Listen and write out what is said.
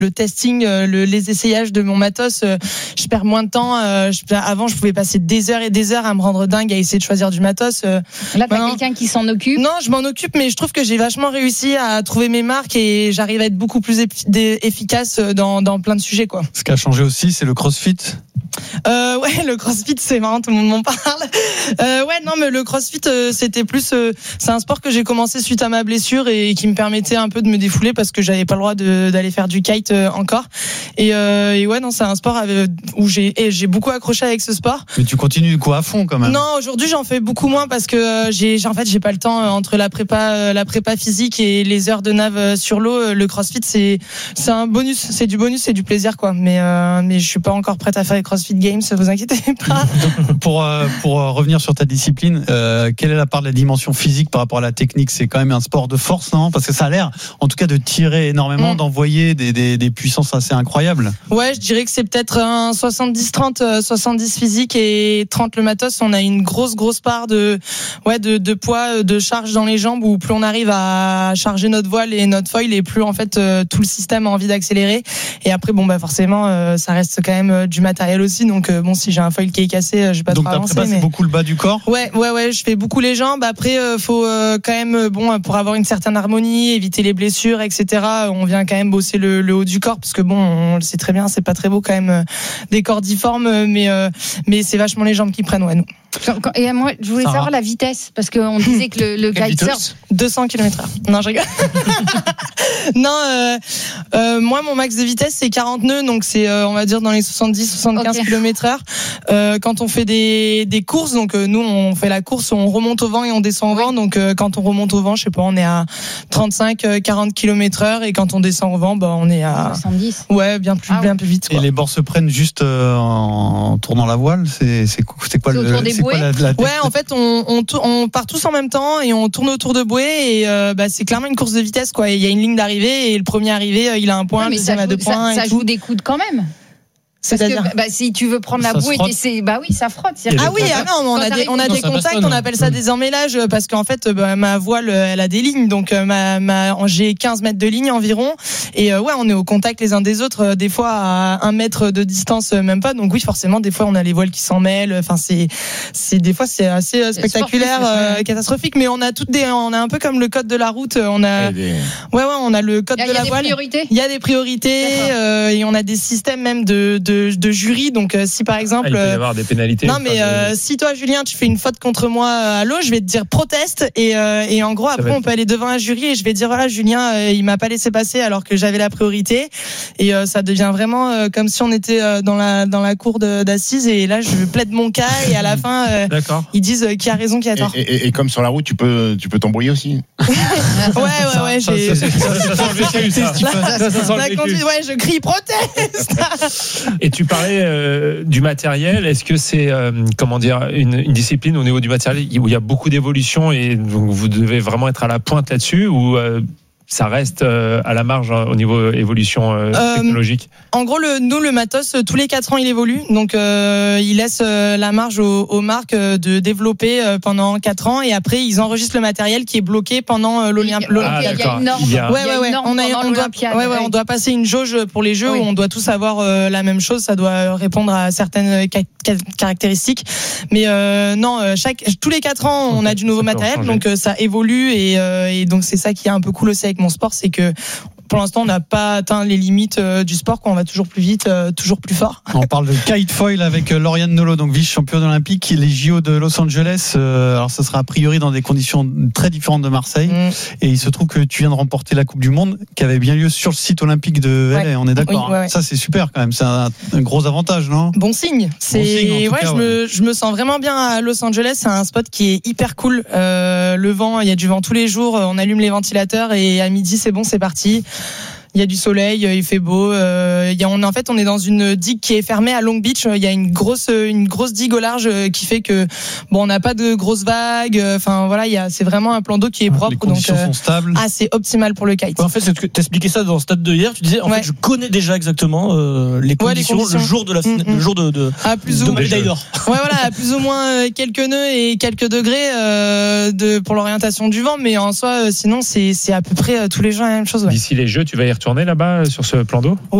le testing, les essayages de mon matos, je perds moins de temps. Avant, je pouvais passer des heures et des heures à me rendre dingue à essayer de choisir du matos. Là, t'as quelqu'un qui s'en occupe? Non, je m'en occupe, mais je trouve que j'ai vachement réussi à trouver mes marques et j'arrive à être beaucoup plus efficace dans plein de sujets, quoi. Ce qui a changé aussi, c'est le CrossFit. Ouais, le CrossFit, c'est marrant, tout le monde m'en parle. Ouais, non, mais le CrossFit, c'était plus, c'est un sport que j'ai commencé suite à ma blessure et qui me permettait un peu de me défouler parce que j'avais pas le droit d'aller faire du kite encore. Et ouais, non, c'est un sport où j'ai beaucoup accroché avec ce sport. Mais tu continues quoi à fond quand même? Non, aujourd'hui j'en fais beaucoup moins parce que j'ai pas le temps entre la prépa physique et les heures de nave sur l'eau. Le CrossFit c'est un bonus, c'est du bonus, c'est du plaisir, quoi. Mais je suis pas encore prête à faire les CrossFit Games, vous inquiétez pas. Pour revenir sur ta discipline, quelle est la part de la dimension physique par rapport à la technique? C'est quand même un sport de force, non? Parce que ça a l'air, en tout cas, de tirer énormément, d'envoyer des puissances assez incroyables. Ouais, je dirais que c'est peut-être un 70-30, 70 physique et 30 le matos. On a une grosse part de poids, de charge dans les jambes, où plus on arrive à charger notre voile et notre foil, et plus en fait tout le système a envie d'accélérer. Et après, forcément, ça reste quand même du matériel aussi. Donc si j'ai un foil qui est cassé, je vais pas trop avancer. Donc c'est beaucoup le bas du corps. Ouais, je fais beaucoup les jambes. Après, faut quand même, pour avoir une certaine harmonie, éviter les blessures, etc. On vient quand même bosser le haut du corps, parce que on le sait très bien, c'est pas très beau quand même des cordiformes, mais c'est vachement les jambes qui prennent, ouais, nous. Et moi, je voulais savoir la vitesse, parce qu'on disait que le kitesurf 200 km/h. Non, je rigole. Non, moi mon max de vitesse c'est 40 nœuds, donc c'est on va dire dans les 70-75 km/h. Quand on fait des courses, donc nous on fait la course, on remonte au vent et on descend au vent. Donc quand on remonte au vent, je sais pas, on est à 35-40 km/h, et quand on descend au vent, on est à 70. Ouais, bien plus vite, quoi. Et les bords se prennent juste en tournant la voile. C'est quoi Ouais, en fait, on part tous en même temps et on tourne autour de bouée, et c'est clairement une course de vitesse, quoi. Il y a une ligne d'arrivée et le premier arrivé, il a un point, le deuxième a 2 points. Ça joue des coudes quand même. C'est-à-dire si tu veux prendre la boue, ça frotte. Ah oui, non, on a des contacts, on appelle ça des emmêlages, parce qu'en fait, ma voile, elle a des lignes, donc j'ai 15 mètres de ligne environ, et ouais, on est au contact les uns des autres, des fois à 1 mètre de distance, même pas. Donc oui, forcément, des fois, on a les voiles qui s'en mêlent. Enfin, des fois, c'est assez spectaculaire, catastrophique, mais on a un peu comme le code de la route. On a le code de la voile. Il y a des priorités, et on a des systèmes même de jury. Donc si par exemple il peut y avoir des pénalités. Non, mais si toi, Julien, tu fais une faute contre moi à l'eau, je vais te dire proteste, et en gros après on peut aller devant un jury et je vais dire voilà, Julien, il m'a pas laissé passer alors que j'avais la priorité, et ça devient vraiment comme si on était dans la cour d'assises, et là je plaide mon cas, et à la fin ils disent qui a raison, qui a tort. Et comme sur la route, tu peux t'embrouiller aussi. Ouais, j'ai je crie proteste. Et tu parlais du matériel. Est-ce que c'est une discipline au niveau du matériel où il y a beaucoup d'évolution, et donc vous devez vraiment être à la pointe là-dessus, ou ça reste à la marge au niveau évolution technologique? En gros, le matos, tous les 4 ans, il évolue. Donc, il laisse la marge aux marques de développer pendant 4 ans. Et après, ils enregistrent le matériel qui est bloqué pendant l'Olympiade. Il y a une norme. On doit passer une jauge pour les Jeux, où on doit tous avoir la même chose. Ça doit répondre à certaines caractéristiques. Mais tous les 4 ans, on a du nouveau matériel. Donc, ça évolue. Et donc, c'est ça qui est un peu cool aussi avec mon sport, c'est que pour l'instant, on n'a pas atteint les limites du sport, qu'on va toujours plus vite, toujours plus fort. On parle de kite foil avec Lauriane Nolot, donc vice-championne olympique, les JO de Los Angeles. Alors, ça sera a priori dans des conditions très différentes de Marseille. Et il se trouve que tu viens de remporter la Coupe du Monde, qui avait bien lieu sur le site olympique de LA. On est d'accord. Oui, ça, c'est super quand même. C'est un gros avantage, non? Bon signe. Je me sens vraiment bien à Los Angeles. C'est un spot qui est hyper cool. Le vent, il y a du vent tous les jours. On allume les ventilateurs et à midi, c'est bon, c'est parti. Il y a du soleil, il fait beau. On est dans une digue qui est fermée à Long Beach. Il y a une grosse digue au large qui fait que on n'a pas de grosses vagues. Enfin voilà, c'est vraiment un plan d'eau qui est propre. Les conditions sont stables. C'est optimal pour le kite. En fait, t'expliquais ça dans le stade de hier. Tu disais, en fait, je connais déjà exactement les conditions le jour de le jour de médaille d'or. Ouais, voilà, à plus ou moins quelques nœuds et quelques degrés pour l'orientation du vent, mais en soi, sinon c'est à peu près tous les jours la même chose. D'ici les Jeux, tu vas y retourner là-bas sur ce plan d'eau?